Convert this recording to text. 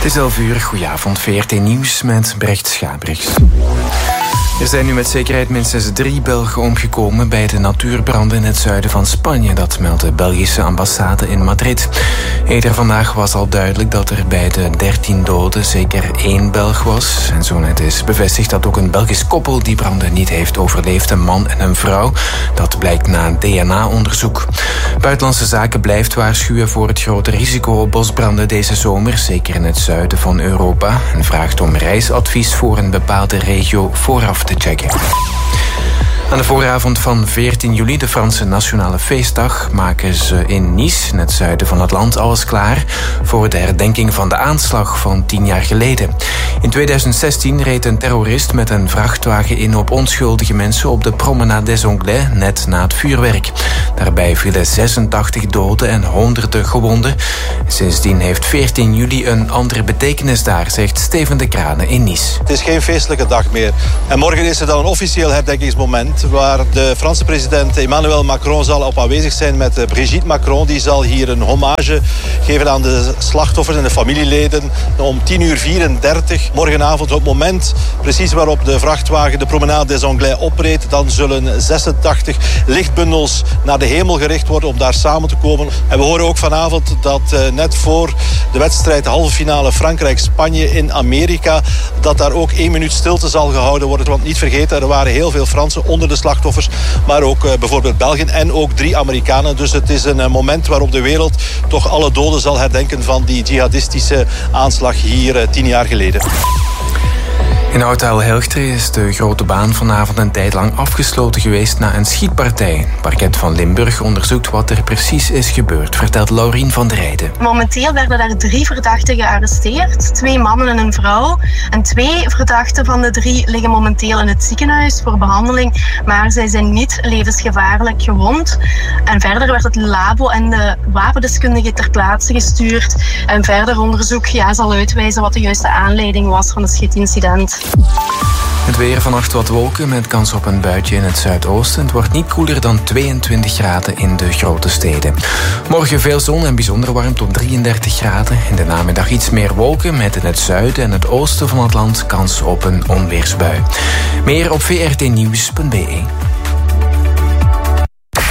is 11 uur, goedenavond, VRT Nieuws met Brecht Schabrichs. Er zijn nu met zekerheid minstens 3 Belgen omgekomen bij de natuurbranden in het zuiden van Spanje. Dat meldt de Belgische ambassade in Madrid. Eerder vandaag was al duidelijk dat er bij de 13 doden zeker 1 Belg was. En zo net is bevestigd dat ook een Belgisch koppel die branden niet heeft overleefd, een man en een vrouw. Dat blijkt na een DNA-onderzoek. Buitenlandse Zaken blijft waarschuwen voor het grote risico op bosbranden deze zomer, zeker in het zuiden van Europa. En vraagt om reisadvies voor een bepaalde regio vooraf te checken. Aan de vooravond van 14 juli, de Franse Nationale Feestdag, maken ze in Nice, in het zuiden van het land, alles klaar voor de herdenking van de aanslag van 10 jaar geleden. In 2016 reed een terrorist met een vrachtwagen in op onschuldige mensen op de Promenade des Anglais, net na het vuurwerk. Daarbij vielen 86 doden en honderden gewonden. Sindsdien heeft 14 juli een andere betekenis daar, zegt Steven de Kranen in Nice. Het is geen feestelijke dag meer. En morgen is er dan een officieel herdenkingsmoment waar de Franse president Emmanuel Macron zal op aanwezig zijn met Brigitte Macron. Die zal hier een hommage geven aan de slachtoffers en de familieleden om 10:34. Morgenavond, op het moment precies waarop de vrachtwagen de Promenade des Anglais opreed, dan zullen 86 lichtbundels naar de hemel gericht worden om daar samen te komen. En we horen ook vanavond dat net voor de wedstrijd de halve finale Frankrijk-Spanje in Amerika, dat daar ook 1 minuut stilte zal gehouden worden. Want niet vergeten, er waren heel veel Fransen onder de slachtoffers, maar ook bijvoorbeeld Belgen en ook 3 Amerikanen. Dus het is een moment waarop de wereld toch alle doden zal herdenken van die jihadistische aanslag hier 10 jaar geleden. In Oud-Heilgter is de grote baan vanavond een tijd lang afgesloten geweest na een schietpartij. Het parket van Limburg onderzoekt wat er precies is gebeurd, vertelt Laurien van der Rijden. Momenteel werden daar 3 verdachten gearresteerd, 2 mannen en een vrouw. En 2 verdachten van de 3 liggen momenteel in het ziekenhuis voor behandeling, maar zij zijn niet levensgevaarlijk gewond. En verder werd het labo en de wapendeskundige ter plaatse gestuurd. En verder onderzoek zal uitwijzen wat de juiste aanleiding was van het schietincident. Het weer, vannacht wat wolken met kans op een buitje in het zuidoosten. Het wordt niet koeler dan 22 graden in de grote steden. Morgen veel zon en bijzonder warm tot 33 graden. In de namiddag iets meer wolken met in het zuiden en het oosten van het land kans op een onweersbui. Meer op vrtnieuws.be.